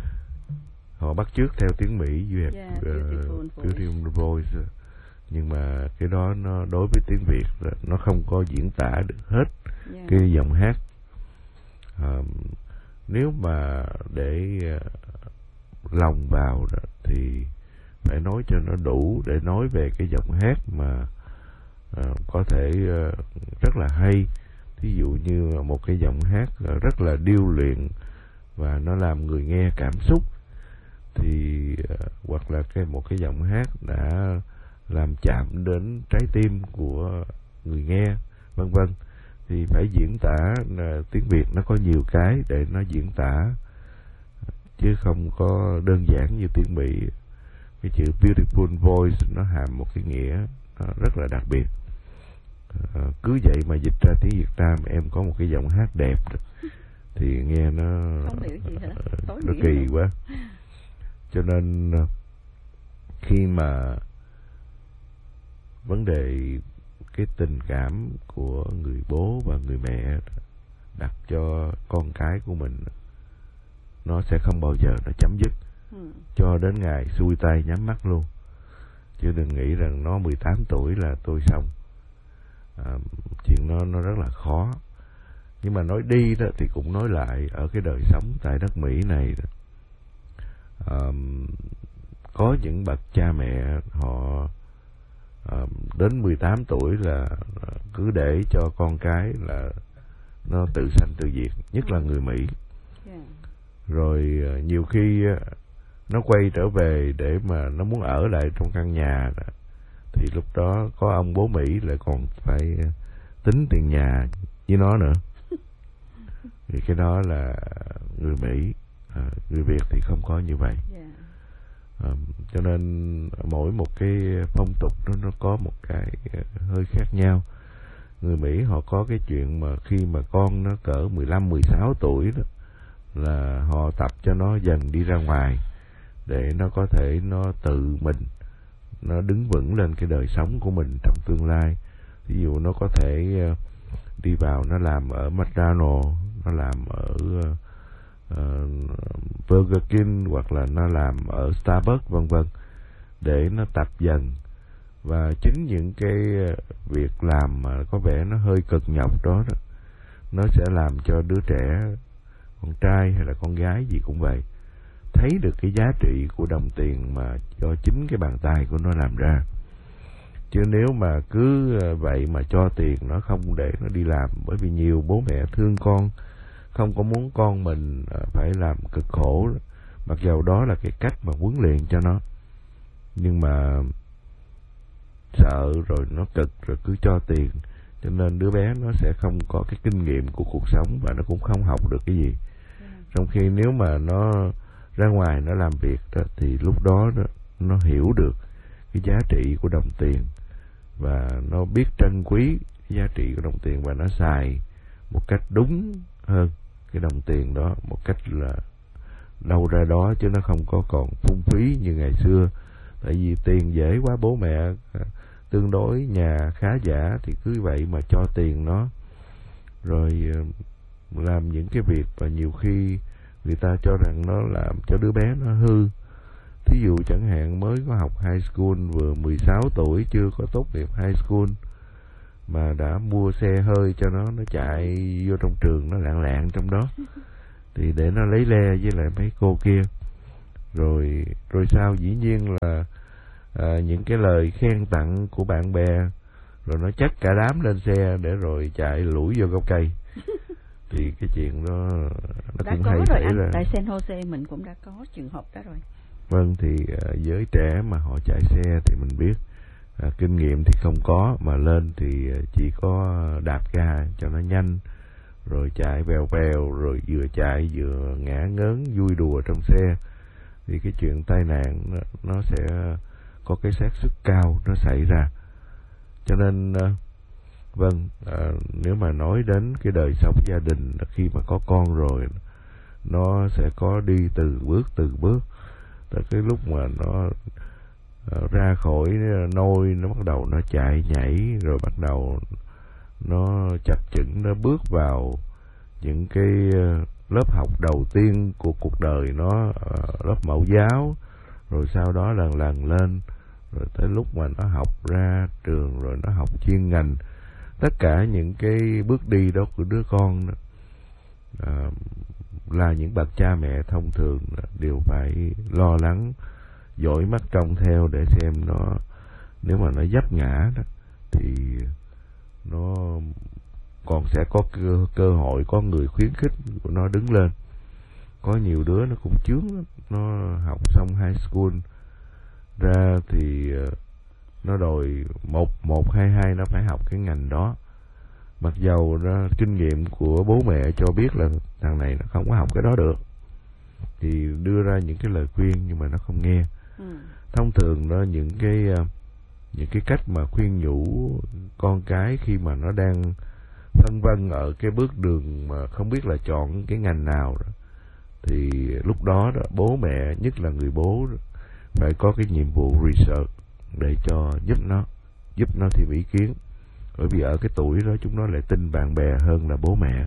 họ bắt chước theo tiếng Mỹ, you have yeah, beautiful, uh, beautiful voice. Nhưng mà cái đó nó đối với tiếng Việt nó không có diễn tả được hết yeah. cái giọng hát. Uh, nếu mà để uh, lòng vào đó, thì phải nói cho nó đủ để nói về cái giọng hát mà uh, có thể uh, rất là hay. Ví dụ như một cái giọng hát uh, rất là điêu luyện và nó làm người nghe cảm xúc, thì uh, hoặc là cái một cái giọng hát đã làm chạm đến trái tim của người nghe, vân vân, thì phải diễn tả. Uh, tiếng Việt nó có nhiều cái để nó diễn tả, chứ không có đơn giản như tiếng Mỹ. Cái chữ beautiful voice nó hàm một cái nghĩa nó rất là đặc biệt. À, cứ vậy mà dịch ra tiếng Việt Nam em có một cái giọng hát đẹp thì nghe nó nó kỳ quá. Cho nên khi mà vấn đề cái tình cảm của người bố và người mẹ đặt cho con cái của mình, nó sẽ không bao giờ nó chấm dứt ừ. cho đến ngày xuôi tay nhắm mắt luôn. Chứ đừng nghĩ rằng nó mười tám tuổi là tôi xong. À, chuyện nó nó rất là khó. Nhưng mà nói đi đó thì cũng nói lại, ở cái đời sống tại đất Mỹ này đó, à, có những bậc cha mẹ họ à, đến mười tám tuổi là cứ để cho con cái là nó tự sanh tự diệt, nhất là người Mỹ. Rồi nhiều khi nó quay trở về để mà nó muốn ở lại trong căn nhà đó, thì lúc đó có ông bố Mỹ lại còn phải tính tiền nhà với nó nữa. Thì cái đó là người Mỹ, à, người Việt thì không có như vậy. À, cho nên mỗi một cái phong tục đó nó có một cái hơi khác nhau. Người Mỹ họ có cái chuyện mà khi mà con nó cỡ mười lăm mười sáu tuổi đó, là họ tập cho nó dần đi ra ngoài để nó có thể nó tự mình nó đứng vững lên cái đời sống của mình trong tương lai. Ví dụ nó có thể đi vào nó làm ở McDonald's, nó làm ở uh, Burger King, hoặc là nó làm ở Starbucks, vân vân, để nó tập dần. Và chính những cái việc làm mà có vẻ nó hơi cực nhọc đó, đó nó sẽ làm cho đứa trẻ, con trai hay là con gái gì cũng vậy, thấy được cái giá trị của đồng tiền mà do chính cái bàn tay của nó làm ra. Chứ nếu mà cứ vậy mà cho tiền nó không để nó đi làm, bởi vì nhiều bố mẹ thương con, không có muốn con mình phải làm cực khổ, mặc dầu đó là cái cách mà huấn luyện cho nó. Nhưng mà sợ rồi nó cực rồi cứ cho tiền, cho nên đứa bé nó sẽ không có cái kinh nghiệm của cuộc sống và nó cũng không học được cái gì. Trong khi nếu mà nó ra ngoài nó làm việc đó, thì lúc đó nó, nó hiểu được cái giá trị của đồng tiền và nó biết trân quý cái giá trị của đồng tiền và nó xài một cách đúng hơn cái đồng tiền đó, một cách là đâu ra đó, chứ nó không có còn phung phí như ngày xưa. Tại vì tiền dễ quá, bố mẹ tương đối nhà khá giả thì cứ vậy mà cho tiền nó, rồi làm những cái việc và nhiều khi người ta cho rằng nó làm cho đứa bé nó hư. Thí dụ chẳng hạn mới có học high school, vừa mười sáu tuổi, chưa có tốt nghiệp high school mà đã mua xe hơi cho nó, nó chạy vô trong trường nó lạng lạng trong đó thì để nó lấy le với lại mấy cô kia. Rồi rồi sao dĩ nhiên là à, những cái lời khen tặng của bạn bè, rồi nó chất cả đám lên xe để rồi chạy lủi vô gốc cây. Thì cái chuyện đó nó đã cũng có hay rồi xảy anh. ra. Tại San Jose mình cũng đã có trường hợp đó rồi. Vâng, thì à, giới trẻ mà họ chạy xe thì mình biết à, kinh nghiệm thì không có, mà lên thì chỉ có đạp ga cho nó nhanh, rồi chạy vèo vèo, rồi vừa chạy vừa ngã ngớn vui đùa trong xe, thì cái chuyện tai nạn nó, nó sẽ có cái xác suất cao nó xảy ra. Cho nên à, vâng, à, nếu mà nói đến cái đời sống gia đình khi mà có con rồi, nó sẽ có đi từ bước từ bước. Tới cái lúc mà nó uh, ra khỏi nôi, nó bắt đầu nó chạy nhảy, rồi bắt đầu nó chập chững, nó bước vào những cái uh, lớp học đầu tiên của cuộc đời nó, uh, lớp mẫu giáo, rồi sau đó lần lần lên, rồi tới lúc mà nó học ra trường, rồi nó học chuyên ngành. Tất cả những cái bước đi đó của đứa con đó, uh, là những bậc cha mẹ thông thường đều phải lo lắng, dõi mắt trông theo để xem nó, nếu mà nó vấp ngã đó thì nó còn sẽ có cơ, cơ hội có người khuyến khích của nó đứng lên. Có nhiều đứa nó cũng chướng lắm, nó học xong high school ra thì nó đòi một một hai hai nó phải học cái ngành đó, mặc dầu nó kinh nghiệm của bố mẹ cho biết là thằng này nó không có học cái đó được, thì đưa ra những cái lời khuyên nhưng mà nó không nghe. Ừ. Thông thường đó, những cái những cái cách mà khuyên nhủ con cái khi mà nó đang phân vân ở cái bước đường mà không biết là chọn cái ngành nào đó, thì lúc đó, đó bố mẹ, nhất là người bố đó, phải có cái nhiệm vụ research để cho giúp nó giúp nó thêm ý kiến. Bởi vì ở cái tuổi đó chúng nó lại tin bạn bè hơn là bố mẹ,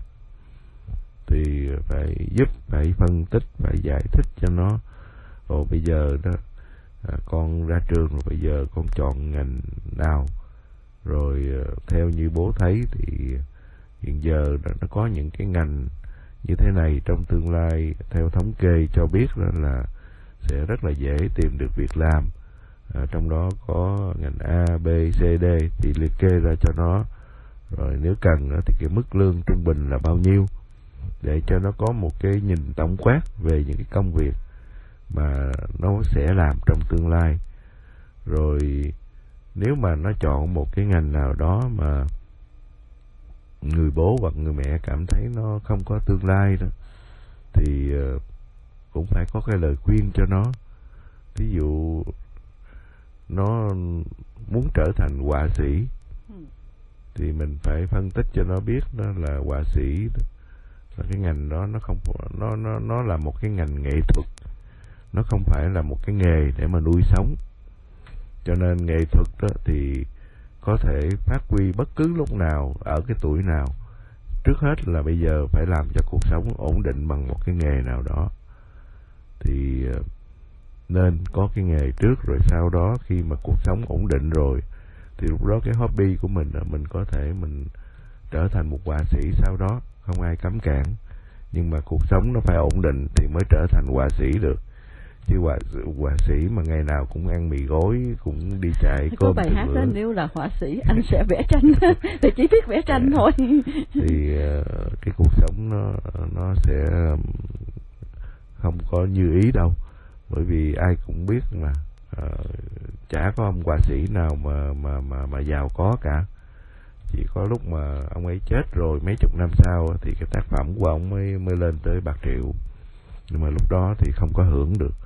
thì phải giúp, phải phân tích, phải giải thích cho nó. Ồ bây giờ đó à, con ra trường rồi, bây giờ con chọn ngành nào, rồi à, theo như bố thấy thì hiện giờ đó, nó có những cái ngành như thế này, trong tương lai theo thống kê cho biết là, là sẽ rất là dễ tìm được việc làm. À, trong đó có ngành A, B, C, D thì liệt kê ra cho nó, rồi nếu cần thì cái mức lương trung bình là bao nhiêu, để cho nó có một cái nhìn tổng quát về những cái công việc mà nó sẽ làm trong tương lai. Rồi nếu mà nó chọn một cái ngành nào đó mà người bố hoặc người mẹ cảm thấy nó không có tương lai đó, thì cũng phải có cái lời khuyên cho nó. Ví dụ nó muốn trở thành họa sĩ thì mình phải phân tích cho nó biết đó là họa sĩ là cái ngành đó nó không nó nó nó là một cái ngành nghệ thuật, nó không phải là một cái nghề để mà nuôi sống. Cho nên nghệ thuật đó thì có thể phát huy bất cứ lúc nào, ở cái tuổi nào. Trước hết là bây giờ phải làm cho cuộc sống ổn định bằng một cái nghề nào đó, thì nên có cái nghề trước, rồi sau đó khi mà cuộc sống ổn định rồi thì lúc đó cái hobby của mình mình có thể mình trở thành một họa sĩ sau đó, không ai cấm cản. Nhưng mà cuộc sống nó phải ổn định thì mới trở thành họa sĩ được. Chứ họa, họa sĩ mà ngày nào cũng ăn mì gói, cũng đi chạy có cơm bài hát bữa. đó, nếu là họa sĩ anh sẽ vẽ tranh thì chỉ biết vẽ tranh thôi. Thì cái cuộc sống nó nó sẽ không có như ý đâu. Bởi vì ai cũng biết mà uh, chả có ông họa sĩ nào mà mà mà mà giàu có cả. chỉ có lúc mà ông ấy chết rồi mấy chục năm sau thì cái tác phẩm của ông mới mới lên tới bạc triệu, nhưng mà lúc đó thì không có hưởng được.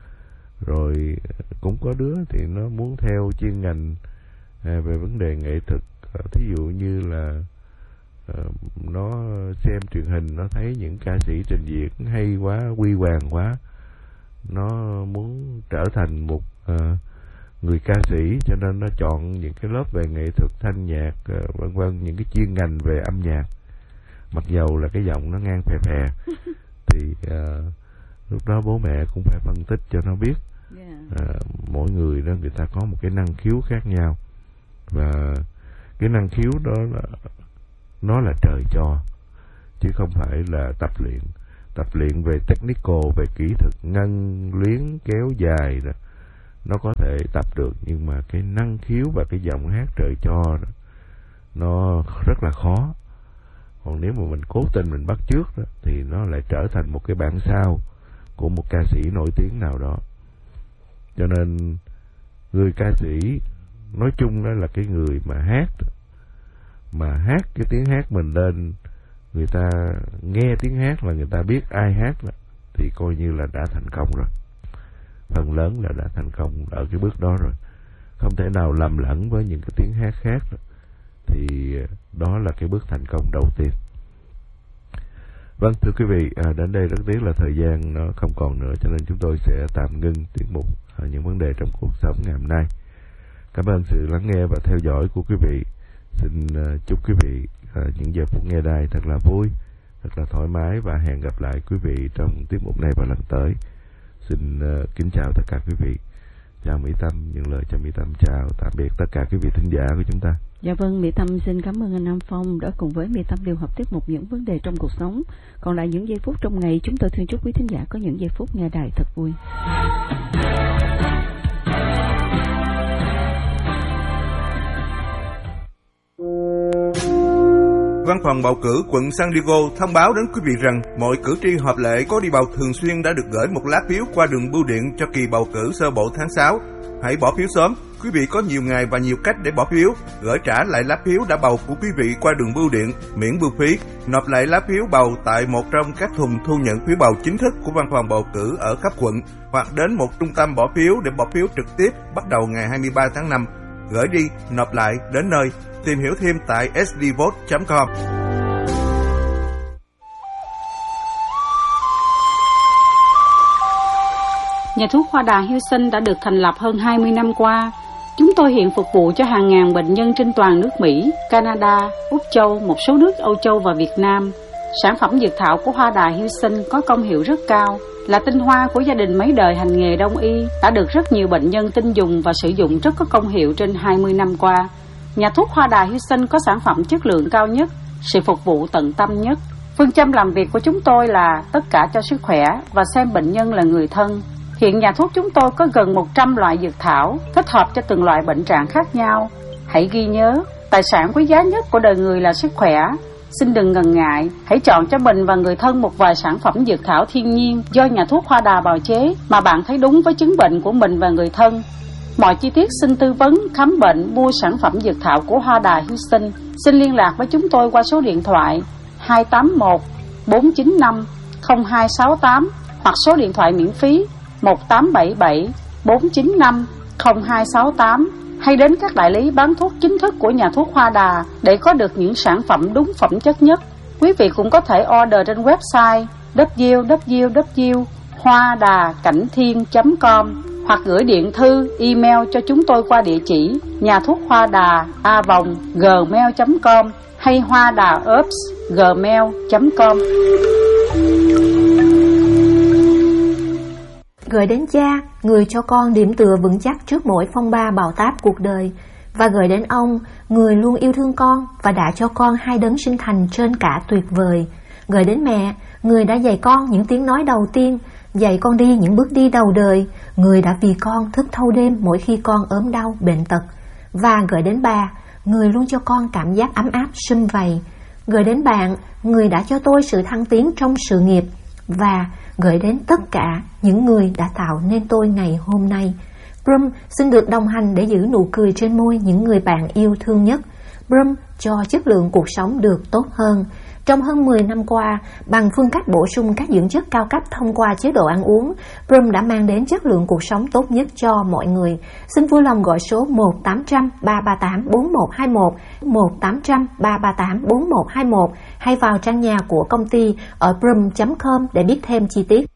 Rồi cũng có đứa thì nó muốn theo chuyên ngành à, về vấn đề nghệ thuật, à, thí dụ như là à, nó xem truyền hình nó thấy những ca sĩ trình diễn hay quá, huy hoàng quá, nó muốn trở thành một à, người ca sĩ, cho nên nó chọn những cái lớp về nghệ thuật thanh nhạc, à, vân vân, những cái chuyên ngành về âm nhạc, mặc dầu là cái giọng nó ngang phè phè thì à, lúc đó bố mẹ cũng phải phân tích cho nó biết à, mỗi người đó người ta có một cái năng khiếu khác nhau, và cái năng khiếu đó là nó là trời cho, chứ không phải là tập luyện. Tập luyện về technical, về kỹ thuật ngân luyến kéo dài đó, nó có thể tập được, nhưng mà cái năng khiếu và cái giọng hát trời cho đó, nó rất là khó. Còn nếu mà mình cố tình mình bắt chước đó, thì nó lại trở thành một cái bản sao của một ca sĩ nổi tiếng nào đó. Cho nên người ca sĩ nói chung đó là cái người mà hát, mà hát cái tiếng hát mình lên, người ta nghe tiếng hát là người ta biết ai hát đó, thì coi như là đã thành công rồi. Phần lớn là đã thành công ở cái bước đó rồi, không thể nào lầm lẫn với những cái tiếng hát khác đó. Thì đó là cái bước thành công đầu tiên. Vâng, thưa quý vị, à, đến đây rất tiếc là thời gian nó không còn nữa, cho nên chúng tôi sẽ tạm ngưng tiết mục à, những vấn đề trong cuộc sống ngày hôm nay. Cảm ơn sự lắng nghe và theo dõi của quý vị. Xin uh, chúc quý vị uh, những giờ phút nghe đài thật là vui, thật là thoải mái, và hẹn gặp lại quý vị trong tiết mục này vào lần tới. Xin uh, kính chào tất cả quý vị. Chào Mỹ Tâm, những lời cho Mỹ Tâm chào tạm biệt tất cả quý vị thính giả của chúng ta. Dạ vâng, Mỹ Tâm xin cảm ơn anh Nam Phong đã cùng với Mỹ Tâm điều hợp tiết mục những vấn đề trong cuộc sống. Còn lại những giây phút trong ngày, chúng tôi thương chúc quý thính giả có những giây phút nghe đài thật vui. Văn phòng bầu cử quận San Diego thông báo đến quý vị rằng mọi cử tri hợp lệ có đi bầu thường xuyên đã được gửi một lá phiếu qua đường bưu điện cho kỳ bầu cử sơ bộ tháng sáu. Hãy bỏ phiếu sớm. Quý vị có nhiều ngày và nhiều cách để bỏ phiếu. Gửi trả lại lá phiếu đã bầu của quý vị qua đường bưu điện, miễn bưu phí. Nộp lại lá phiếu bầu tại một trong các thùng thu nhận phiếu bầu chính thức của văn phòng bầu cử ở khắp quận, hoặc đến một trung tâm bỏ phiếu để bỏ phiếu trực tiếp bắt đầu ngày hai mươi ba tháng năm. Gửi đi, nộp lại, đến nơi. Tìm hiểu thêm tại s d vote chấm com. Nhà thuốc Hoa Đà Houston đã được thành lập hơn hai mươi năm qua. Chúng tôi hiện phục vụ cho hàng ngàn bệnh nhân trên toàn nước Mỹ, Canada, Úc Châu, một số nước Âu Châu và Việt Nam. Sản phẩm dược thảo của Hoa Đà Houston có công hiệu rất cao, là tinh hoa của gia đình mấy đời hành nghề đông y, đã được rất nhiều bệnh nhân tin dùng và sử dụng rất có công hiệu trên hai mươi năm qua. Nhà thuốc Hoa Đà Houston có sản phẩm chất lượng cao nhất, sự phục vụ tận tâm nhất. Phương châm làm việc của chúng tôi là tất cả cho sức khỏe và xem bệnh nhân là người thân. Hiện nhà thuốc chúng tôi có gần một trăm loại dược thảo, thích hợp cho từng loại bệnh trạng khác nhau. Hãy ghi nhớ, tài sản quý giá nhất của đời người là sức khỏe. Xin đừng ngần ngại, hãy chọn cho mình và người thân một vài sản phẩm dược thảo thiên nhiên do nhà thuốc Hoa Đà bào chế mà bạn thấy đúng với chứng bệnh của mình và người thân. Mọi chi tiết xin tư vấn, khám bệnh, mua sản phẩm dược thảo của Hoa Đà Houston. Xin liên lạc với chúng tôi qua số điện thoại hai tám một bốn chín năm không hai sáu tám hoặc số điện thoại miễn phí một tám bảy bảy bốn chín năm không hai sáu tám, hay đến các đại lý bán thuốc chính thức của nhà thuốc Hoa Đà để có được những sản phẩm đúng phẩm chất nhất. Quý vị cũng có thể order trên website w w w chấm hoa đà cảnh thiên chấm com hoặc gửi điện thư, email cho chúng tôi qua địa chỉ nhà thuốc hoa đà a vòng gmail chấm com hay hoa đà ops gmail chấm com. Gửi đến cha, người cho con điểm tựa vững chắc trước mỗi phong ba bão táp cuộc đời, và gửi đến ông, người luôn yêu thương con và đã cho con hai đấng sinh thành trên cả tuyệt vời. Gửi đến mẹ, người đã dạy con những tiếng nói đầu tiên, dạy con đi những bước đi đầu đời, người đã vì con thức thâu đêm mỗi khi con ốm đau, bệnh tật. Và gửi đến bà, người luôn cho con cảm giác ấm áp, sum vầy. Gửi đến bạn, người đã cho tôi sự thăng tiến trong sự nghiệp. Và gửi đến tất cả những người đã tạo nên tôi ngày hôm nay. Brum xin được đồng hành để giữ nụ cười trên môi những người bạn yêu thương nhất. Brum cho chất lượng cuộc sống được tốt hơn. Trong hơn mười năm qua, bằng phương cách bổ sung các dưỡng chất cao cấp thông qua chế độ ăn uống, Brum đã mang đến chất lượng cuộc sống tốt nhất cho mọi người. Xin vui lòng gọi số một tám trăm ba ba tám bốn một hai một, một tám trăm ba ba tám bốn một hai một hay vào trang nhà của công ty ở brum chấm com để biết thêm chi tiết.